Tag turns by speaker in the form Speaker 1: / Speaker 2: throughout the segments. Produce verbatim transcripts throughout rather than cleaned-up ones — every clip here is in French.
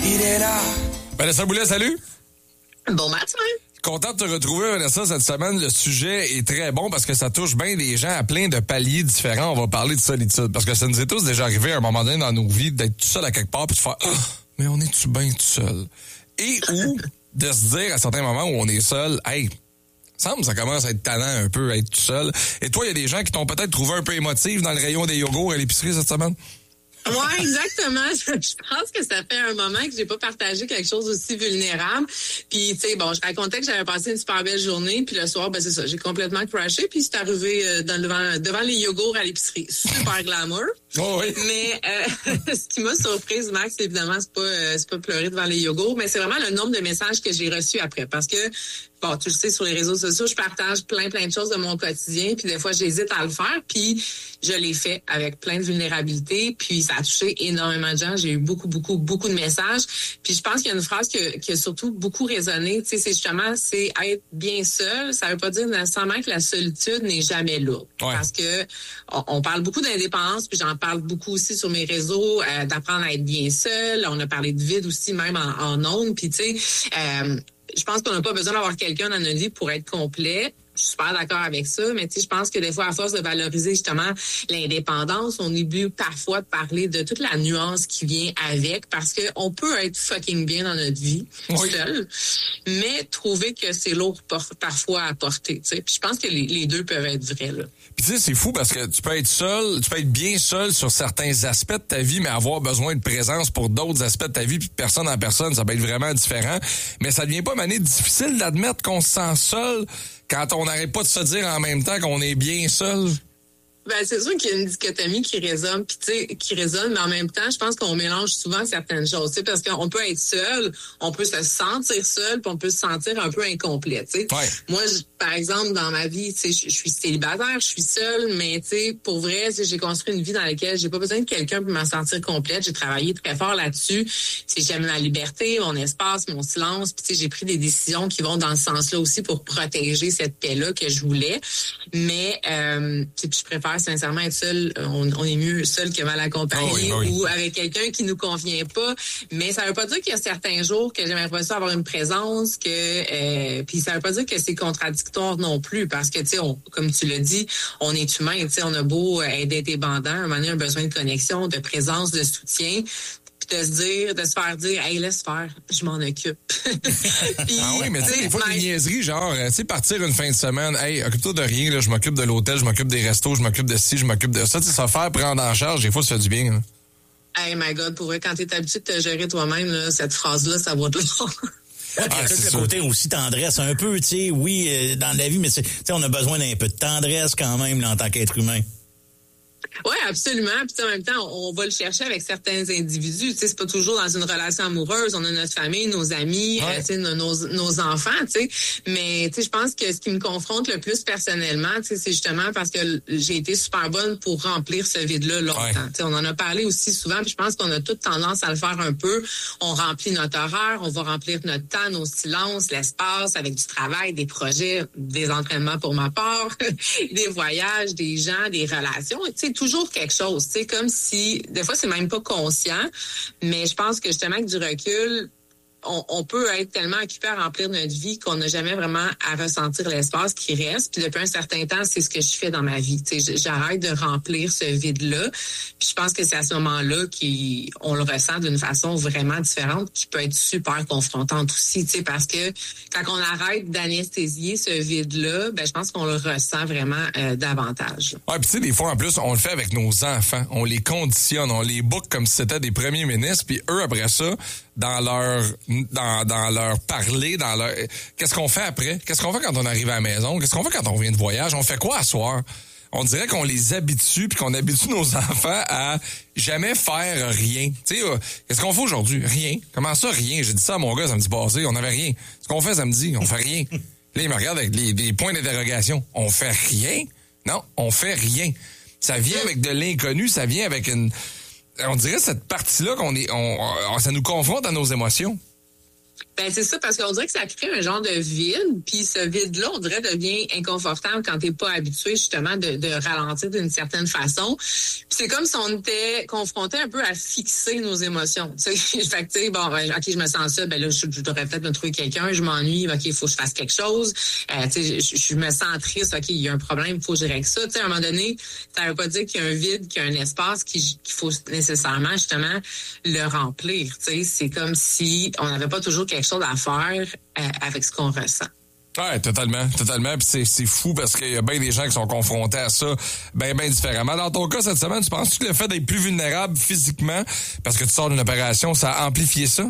Speaker 1: il est là.
Speaker 2: Vanessa Boulet, salut.
Speaker 3: Bon matin.
Speaker 2: Content de te retrouver, Vanessa, cette semaine. Le sujet est très bon parce que ça touche bien des gens à plein de paliers différents. On va parler de solitude parce que ça nous est tous déjà arrivé à un moment donné dans nos vies d'être tout seul à quelque part puis de faire oh, mais on est-tu bien tout seul? Et ou de se dire à certains moments où on est seul, hey, semble ça commence à être tannant un peu à être tout seul. Et toi, il y a des gens qui t'ont peut-être trouvé un peu émotif dans le rayon des yogourts à l'épicerie cette semaine?
Speaker 3: Ouais, exactement. Je, je pense que ça fait un moment que j'ai pas partagé quelque chose aussi vulnérable. Puis, tu sais, bon, je racontais que j'avais passé une super belle journée, puis le soir, ben c'est ça, j'ai complètement crashé, puis c'est arrivé euh, dans, devant, devant les yogourts à l'épicerie. Super glamour.
Speaker 2: Oh oui.
Speaker 3: Mais euh, ce qui m'a surprise, Max, évidemment, c'est pas euh, c'est pas pleurer devant les yogourts, mais c'est vraiment le nombre de messages que j'ai reçus après. Parce que, bon, tu le sais, sur les réseaux sociaux, je partage plein, plein de choses de mon quotidien, puis des fois, j'hésite à le faire, puis je l'ai fait avec plein de vulnérabilité, puis ça a touché énormément de gens. J'ai eu beaucoup, beaucoup, beaucoup de messages. Puis je pense qu'il y a une phrase que, qui a surtout beaucoup résonné, tu sais, c'est justement, c'est être bien seul. Ça veut pas dire nécessairement que la solitude n'est jamais là. Ouais. Parce que on, on parle beaucoup d'indépendance, puis j'en parle beaucoup aussi sur mes réseaux, euh, d'apprendre à être bien seul. On a parlé de vide aussi, même en, en ondes. Puis tu sais, euh, je pense qu'on n'a pas besoin d'avoir quelqu'un dans notre vie pour être complet. Je suis super d'accord avec ça, mais tu sais, je pense que des fois, à force de valoriser justement l'indépendance, on oublie parfois de parler de toute la nuance qui vient avec, parce que on peut être fucking bien dans notre vie, oui. seul, mais trouver que c'est lourd parfois à porter, tu sais. Puis je pense que les, les deux peuvent être vrais, là.
Speaker 2: Puis tu sais, c'est fou parce que tu peux être seul, tu peux être bien seul sur certains aspects de ta vie, mais avoir besoin de présence pour d'autres aspects de ta vie, puis de personne en personne, ça peut être vraiment différent. Mais ça devient pas mané difficile d'admettre qu'on se sent seul quand on n'arrête pas de se dire en même temps qu'on est bien seul.
Speaker 3: Ben, c'est sûr qu'il y a une dichotomie qui résonne, puis tu sais, qui résonne, mais en même temps, je pense qu'on mélange souvent certaines choses, tu sais, parce qu'on peut être seul, on peut se sentir seul, puis on peut se sentir un peu incomplet, tu sais.
Speaker 2: Ouais.
Speaker 3: Moi, je, par exemple, dans ma vie, tu sais, je suis célibataire, je suis seule, mais tu sais, pour vrai, j'ai construit une vie dans laquelle j'ai pas besoin de quelqu'un pour me sentir complète. J'ai travaillé très fort là-dessus. Tu sais, j'aime la liberté, mon espace, mon silence, puis tu sais, j'ai pris des décisions qui vont dans ce sens-là aussi pour protéger cette paix-là que je voulais. Mais euh, puis je préfère sincèrement être seul, on, on est mieux seul que mal accompagné, oh oui, oh oui. ou avec quelqu'un qui nous convient pas. Mais ça veut pas dire qu'il y a certains jours que j'aimerais pas ça avoir une présence, que euh, puis ça veut pas dire que c'est contradictoire non plus, parce que tu sais, comme tu l'as dit, on est humain, tu sais, on a beau être indépendant, à un moment donné, un besoin de connexion, de présence, de soutien. De se dire, de se faire dire, hey, laisse faire, je m'en occupe. Puis,
Speaker 2: ah oui, mais tu sais, des fois, des niaiseries, genre, tu sais, partir une fin de semaine, hey, occupe-toi de rien, là, je m'occupe de l'hôtel, je m'occupe des restos, je m'occupe de ci, je m'occupe de ça, tu sais, ça faire prendre en charge, des fois, ça fait du bien, là.
Speaker 3: Hey, my God, pour vrai, quand t'es habitué de te gérer toi-même, là, cette phrase-là, ça va tout long.
Speaker 4: Ouais, puis il y a tout le côté aussi tendresse, un peu, tu sais, oui, euh, dans la vie, mais tu sais, on a besoin d'un peu de tendresse quand même, là, en tant qu'être humain.
Speaker 3: Oui, absolument. Puis en même temps, on va le chercher avec certains individus. Tu sais, c'est pas toujours dans une relation amoureuse. On a notre famille, nos amis, ouais. euh, tu sais, nos, nos enfants. Tu sais, mais tu sais, je pense que ce qui me confronte le plus personnellement, tu sais, c'est justement parce que j'ai été super bonne pour remplir ce vide-là longtemps. Ouais. Tu sais, on en a parlé aussi souvent. Puis je pense qu'on a toute tendance à le faire un peu. On remplit notre horaire, on va remplir notre temps, nos silences, l'espace, avec du travail, des projets, des entraînements pour ma part, des voyages, des gens, des relations. Tu sais, toujours quelque chose, tu sais, comme si, des fois, c'est même pas conscient, mais je pense que justement, avec du recul, on, on peut être tellement occupé à remplir notre vie qu'on n'a jamais vraiment à ressentir l'espace qui reste. Puis depuis un certain temps, c'est ce que je fais dans ma vie. Tu sais, j'arrête de remplir ce vide-là. Puis je pense que c'est à ce moment-là qu'on le ressent d'une façon vraiment différente, qui peut être super confrontante aussi. Tu sais, parce que quand on arrête d'anesthésier ce vide-là, ben je pense qu'on le ressent vraiment euh, davantage.
Speaker 2: Ouais, puis tu sais, des fois en plus, on le fait avec nos enfants, on les conditionne, on les book comme si c'était des premiers ministres, puis eux après ça, dans leur dans dans leur parler, dans leur qu'est-ce qu'on fait après? Qu'est-ce qu'on fait quand on arrive à la maison? Qu'est-ce qu'on fait quand on vient de voyage? On fait quoi à soir? On dirait qu'on les habitue puis qu'on habitue nos enfants à jamais faire rien. Tu sais, qu'est-ce qu'on fait aujourd'hui? Rien. Comment ça, rien? J'ai dit ça à mon gars samedi passé, on n'avait rien. Ce qu'on fait samedi, on fait rien. Là, il me regarde avec les, les points d'interrogation. On fait rien? Non, on fait rien. Ça vient avec de l'inconnu, ça vient avec une... On dirait cette partie-là qu'on est, on, on, ça nous confronte à nos émotions.
Speaker 3: Ben c'est ça, parce qu'on dirait que ça crée un genre de vide, puis ce vide-là, on dirait, devient inconfortable quand t'es pas habitué justement de, de ralentir d'une certaine façon. Puis c'est comme si on était confronté un peu à fixer nos émotions. Tu sais, fait que tu sais, bon, ben, ok, je me sens ça, ben là, je, je devrais peut-être me trouver quelqu'un, je m'ennuie, ok, il faut que je fasse quelque chose. Euh, tu sais, je, je me sens triste, ok, il y a un problème, il faut que je règle ça. Tu sais, à un moment donné, ça veut pas dire qu'il y a un vide, qu'il y a un espace qu'il, qu'il faut nécessairement justement le remplir. Tu sais, c'est comme si on n'avait pas toujours quelque chose à faire euh, avec ce qu'on ressent.
Speaker 2: Ouais, totalement, totalement. Puis c'est, c'est fou parce qu'il y a bien des gens qui sont confrontés à ça bien, bien différemment. Dans ton cas, cette semaine, tu penses que le fait d'être plus vulnérable physiquement parce que tu sors d'une opération, ça a amplifié ça?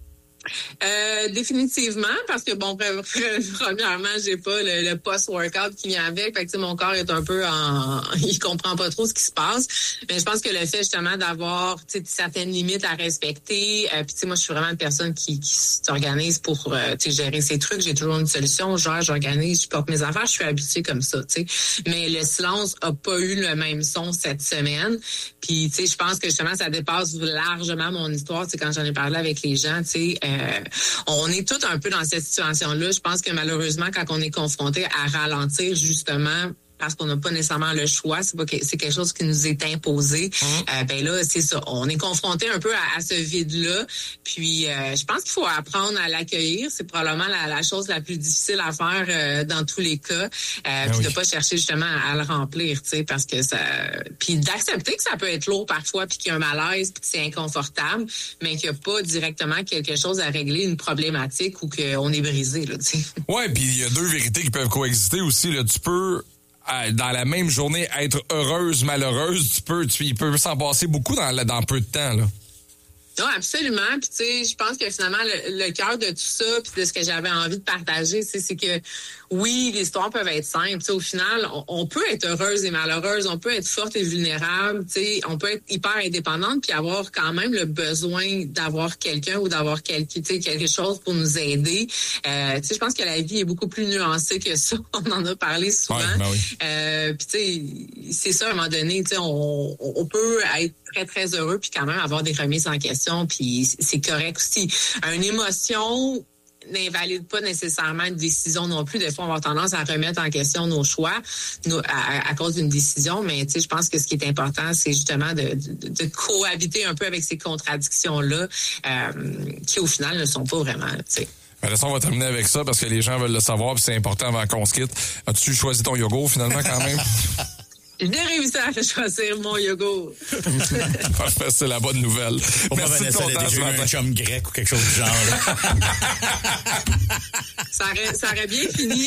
Speaker 3: Euh, définitivement, parce que bon, premièrement, j'ai pas le, le post-workout qui vient avec. Fait que mon corps est un peu en, il comprend pas trop ce qui se passe. Mais je pense que le fait justement d'avoir certaines limites à respecter. Euh, puis tu sais, moi, je suis vraiment une personne qui, qui s'organise pour euh, gérer ses trucs. J'ai toujours une solution. Genre, j'organise, je porte mes affaires. Je suis habituée comme ça. Tu sais. Mais le silence a pas eu le même son cette semaine. Puis tu sais, je pense que justement, ça dépasse largement mon histoire. Tu sais, quand j'en ai parlé avec les gens, tu sais. Euh, Euh, on est tous un peu dans cette situation-là. Je pense que malheureusement, quand on est confronté à ralentir, justement, parce qu'on n'a pas nécessairement le choix, c'est pas que, c'est quelque chose qui nous est imposé. Mmh. Euh, ben là, c'est ça. On est confronté un peu à, à ce vide-là. Puis, euh, je pense qu'il faut apprendre à l'accueillir. C'est probablement la, la chose la plus difficile à faire euh, dans tous les cas. Euh, ben puis oui. de pas chercher justement à, à le remplir, tu sais, parce que ça. Puis d'accepter que ça peut être lourd parfois, puis qu'il y a un malaise, puis que c'est inconfortable, mais qu'il n'y a pas directement quelque chose à régler, une problématique ou qu'on est brisé, là, tu sais.
Speaker 2: Ouais, puis il y a deux vérités qui peuvent coexister aussi. Là, tu peux dans la même journée être heureuse, malheureuse, tu peux, tu, il peut s'en passer beaucoup dans, dans peu de temps, là.
Speaker 3: Non, absolument. Puis tu sais, je pense que finalement le, le cœur de tout ça, puis de ce que j'avais envie de partager, c'est, c'est que oui, les histoires peuvent être simples. Tu sais, au final, on, on peut être heureuse et malheureuse, on peut être forte et vulnérable. Tu sais, on peut être hyper indépendante puis avoir quand même le besoin d'avoir quelqu'un ou d'avoir quelque, tu sais, quelque chose pour nous aider. Euh, tu sais, je pense que la vie est beaucoup plus nuancée que ça. On en a parlé souvent.
Speaker 2: Ouais, ben oui.
Speaker 3: euh, puis tu sais, c'est ça à un moment donné. Tu sais, on, on peut être très très heureux puis quand même avoir des remises en question, puis c'est correct aussi. Une émotion n'invalide pas nécessairement une décision non plus. Des fois, on va avoir tendance à remettre en question nos choix nos, à, à cause d'une décision, mais tu sais, je pense que ce qui est important, c'est justement de, de, de cohabiter un peu avec ces contradictions-là euh, qui, au final, ne sont pas vraiment, tu sais.
Speaker 2: Ben, on va terminer avec ça parce que les gens veulent le savoir puis c'est important avant qu'on se quitte. As-tu choisi ton yogourt finalement quand même?
Speaker 3: J'ai réussi à choisir mon yogourt.
Speaker 2: Parfait, c'est la bonne nouvelle.
Speaker 4: Pour Merci de ton temps, déjà un chum grec ou quelque chose du genre.
Speaker 3: ça, aurait, ça aurait bien fini